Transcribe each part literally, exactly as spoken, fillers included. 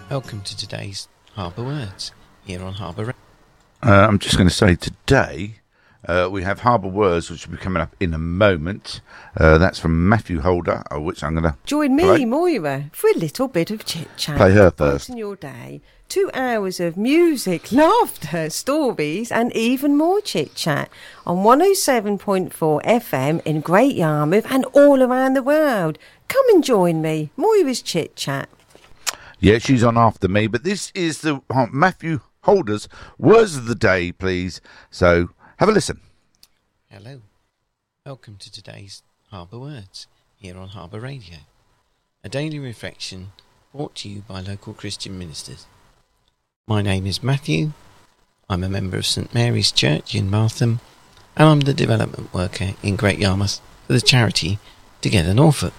Welcome to today's Harbour Words here on Harbour Radio. Uh, I'm just going to say today uh, we have Harbour Words, which will be coming up in a moment. Uh, that's from Matthew Holder, uh, which I'm going to join me, play. Moira, for a little bit of chit chat. Play her first. In your day, two hours of music, laughter, stories, and even more chit chat on one oh seven point four F M in Great Yarmouth and all around the world. Come and join me, Moira's Chit Chat. Yeah, she's on after me, but this is the uh, Matthew Holder's Words of the Day, please. So have a listen. Hello. Welcome to today's Harbour Words here on Harbour Radio. A daily reflection brought to you by local Christian ministers. My name is Matthew. I'm a member of St Mary's Church in Martham, and I'm the development worker in Great Yarmouth for the charity Together Norfolk.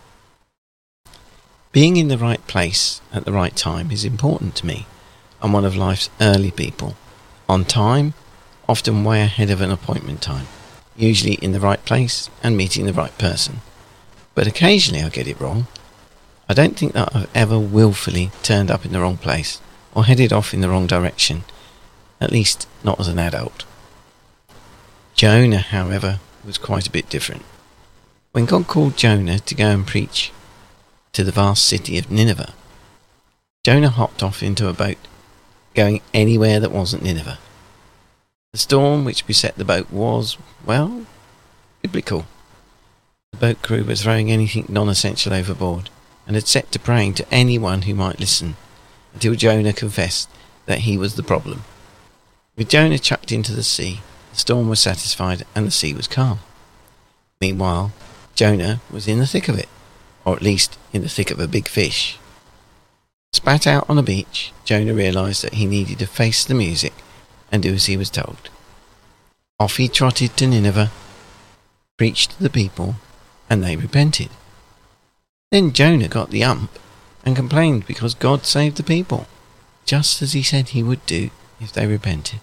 Being in the right place at the right time is important to me. I'm one of life's early people. On time, often way ahead of an appointment time. Usually in the right place and meeting the right person. But occasionally I get it wrong. I don't think that I've ever willfully turned up in the wrong place or headed off in the wrong direction. At least not as an adult. Jonah, however, was quite a bit different. When God called Jonah to go and preach to the vast city of Nineveh, Jonah hopped off into a boat, going anywhere that wasn't Nineveh. The storm which beset the boat was, well, biblical. The boat crew were throwing anything non-essential overboard, and had set to praying to anyone who might listen, until Jonah confessed that he was the problem. With Jonah chucked into the sea, the storm was satisfied and the sea was calm. Meanwhile, Jonah was in the thick of it, or at least in the thick of a big fish. Spat out on a beach, Jonah realised that he needed to face the music and do as he was told. Off he trotted to Nineveh, preached to the people, and they repented. Then Jonah got the ump and complained because God saved the people, just as he said he would do if they repented.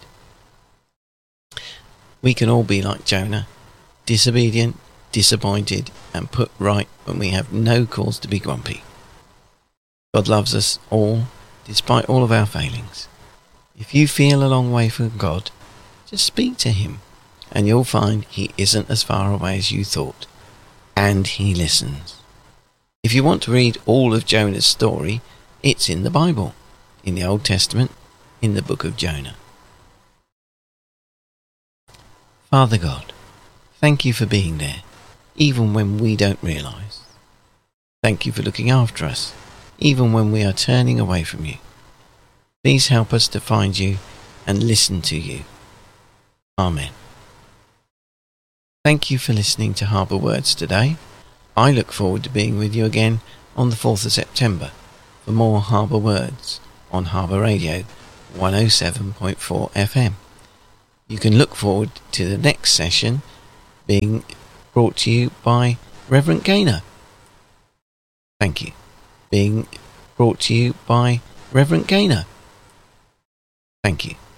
We can all be like Jonah, disobedient, disappointed, and put right when we have no cause to be grumpy. God loves us all, despite all of our failings. If you feel a long way from God, just speak to him, and you'll find he isn't as far away as you thought, and he listens. If you want to read all of Jonah's story, it's in the Bible, in the Old Testament, in the book of Jonah. Father God, thank you for being there, even when we don't realise. Thank you for looking after us, even when we are turning away from you. Please help us to find you and listen to you. Amen. Thank you for listening to Harbour Words today. I look forward to being with you again on the fourth of September for more Harbour Words on Harbour Radio one oh seven point four F M. You can look forward to the next session being brought to you by Reverend Gaynor. Thank you. Being brought to you by Reverend Gaynor. Thank you.